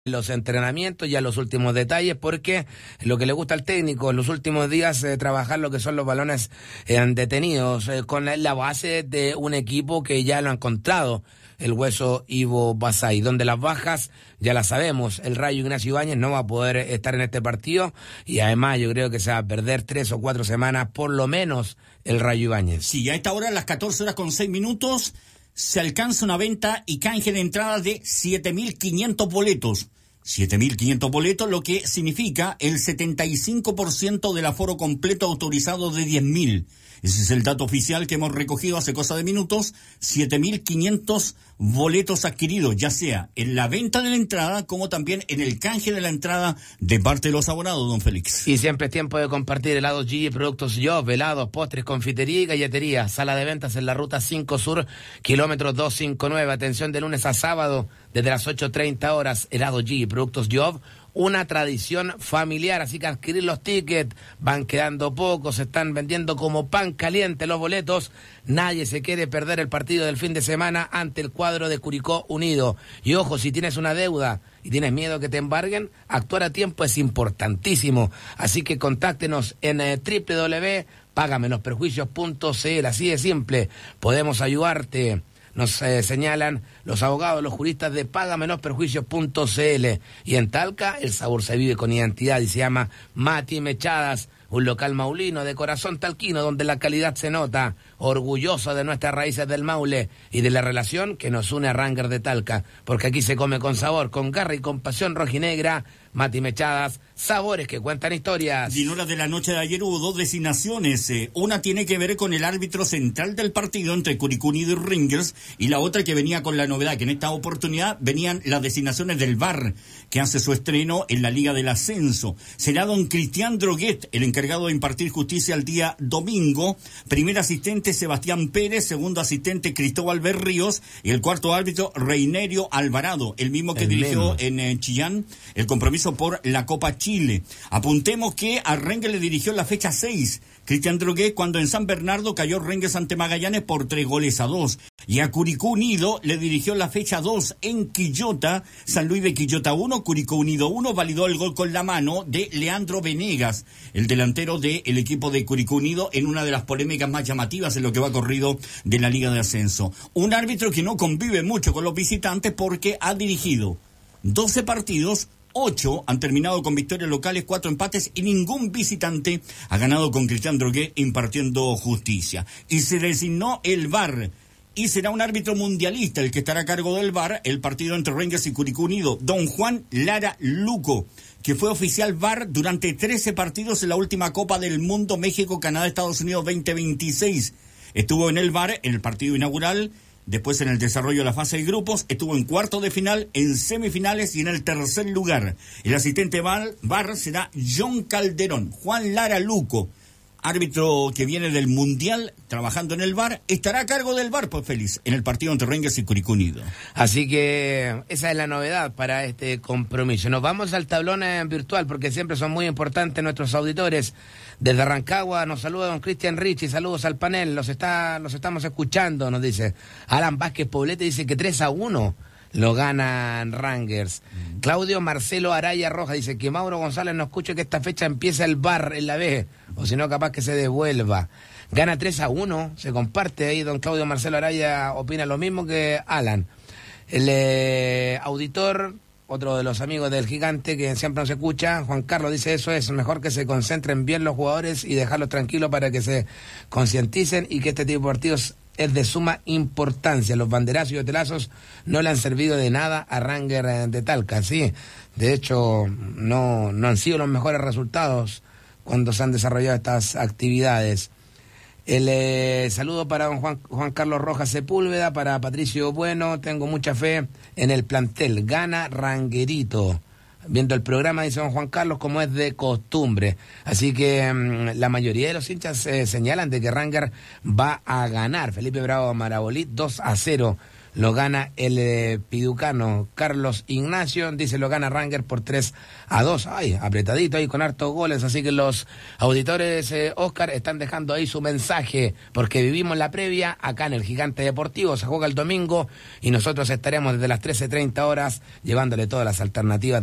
los entrenamientos y a los últimos detalles, porque lo que le gusta al técnico en los últimos días trabajar lo que son los balones detenidos, con la base de un equipo que ya lo ha encontrado, el hueso Ivo Basay, donde las bajas ya las sabemos. El Rayo Ignacio Ibáñez no va a poder estar en este partido y además yo creo que se va a perder 3 o 4 semanas por lo menos el Rayo Ibáñez. Sí, a esta hora, a las 14:06, se alcanza una venta y canje de entradas de 7.500 boletos. 7.500 boletos, lo que significa el 75% del aforo completo autorizado de 10.000. Ese es el dato oficial que hemos recogido hace cosa de minutos. 7.500 boletos adquiridos, ya sea en la venta de la entrada como también en el canje de la entrada de parte de los abonados, don Félix. Y siempre es tiempo de compartir helados G, productos Job, helados, postres, confitería y galletería. Sala de ventas en la ruta 5 Sur, kilómetro 259. Atención de lunes a sábado desde las 8:30 horas. Helados G, productos Job. Una tradición familiar, así que adquirir los tickets, van quedando pocos, se están vendiendo como pan caliente los boletos. Nadie se quiere perder el partido del fin de semana ante el cuadro de Curicó Unido. Y ojo, si tienes una deuda y tienes miedo que te embarguen, actuar a tiempo es importantísimo. Así que contáctenos en www.pagamenosperjuicios.cl, así de simple, podemos ayudarte. Nos señalan los abogados, los juristas de Pagamenosperjuicios.cl. Y en Talca el sabor se vive con identidad y se llama Mati Mechadas, un local maulino de corazón talquino donde la calidad se nota, orgulloso de nuestras raíces del Maule y de la relación que nos une a Ranger de Talca, porque aquí se come con sabor, con garra y con pasión rojinegra. Mati Mechadas, sabores que cuentan historias. Y en horas de la noche de ayer hubo 2 designaciones. Una tiene que ver con el árbitro central del partido entre Curicó Unido y Rangers, y la otra que venía con la novedad, que en esta oportunidad venían las designaciones del VAR, que hace su estreno en la Liga del Ascenso. Será don Cristian Droguet, el encargado de impartir justicia el día domingo. Primer asistente Sebastián Pérez, segundo asistente Cristóbal Berríos, y el cuarto árbitro Reinerio Alvarado, el mismo que dirigió en Chillán el compromiso por la Copa Chile. Apuntemos que a Rangers le dirigió la fecha 6 Cristian Droguet, cuando en San Bernardo cayó Rangers ante Magallanes por 3-2. Y a Curicó Unido le dirigió la fecha 2 en Quillota, San Luis de Quillota 1, Curicó Unido 1, validó el gol con la mano de Leandro Venegas, el delantero del equipo de Curicó Unido, en una de las polémicas más llamativas en lo que va corrido de la Liga de Ascenso. Un árbitro que no convive mucho con los visitantes porque ha dirigido 12 partidos, 8 han terminado con victorias locales, 4 empates y ningún visitante ha ganado con Cristian Droguet impartiendo justicia. Y se designó el VAR y será un árbitro mundialista el que estará a cargo del VAR el partido entre Rangers y Curicó Unido, don Juan Lara Luco, que fue oficial VAR durante 13 partidos en la última Copa del Mundo México, Canadá, Estados Unidos 2026. Estuvo en el VAR en el partido inaugural, después en el desarrollo de la fase de grupos, estuvo en cuartos de final, en semifinales y en el tercer lugar. El asistente VAR será John Calderón. Juan Lara Luco, árbitro que viene del Mundial, trabajando en el VAR, estará a cargo del VAR, pues Félix, en el partido entre Rangers y Curicó Unido. Así que esa es la novedad para este compromiso. Nos vamos al tablón virtual, porque siempre son muy importantes nuestros auditores. Desde Rancagua nos saluda don Cristian Ricci, saludos al panel, los estamos escuchando, nos dice. Alan Vázquez Poblete dice que 3-1 lo ganan Rangers. Claudio Marcelo Araya Rojas dice que Mauro González no escuche que esta fecha empieza el VAR en la B, o si no capaz que se devuelva. Gana 3-1, se comparte ahí, don Claudio Marcelo Araya opina lo mismo que Alan. El auditor, otro de los amigos del Gigante que siempre nos escucha, Juan Carlos, dice: eso es mejor que se concentren bien los jugadores y dejarlos tranquilos para que se concienticen, y que este tipo de partidos es de suma importancia. Los banderazos y hotelazos no le han servido de nada a Ranger de Talca, sí. De hecho, no han sido los mejores resultados cuando se han desarrollado estas actividades. El saludo para don Juan Carlos Rojas Sepúlveda, para Patricio Bueno: tengo mucha fe en el plantel, gana Rangerito. Viendo el programa, dice don Juan Carlos, como es de costumbre. Así que la mayoría de los hinchas señalan de que Ranger va a ganar. Felipe Bravo Marabolí, 2-0 lo gana el piducano Carlos Ignacio, dice lo gana Rangers por 3-2. Ay, apretadito ahí con hartos goles, así que los auditores, Oscar, están dejando ahí su mensaje, porque vivimos la previa acá en el Gigante Deportivo, se juega el domingo y nosotros estaremos desde las 13:30 horas llevándole todas las alternativas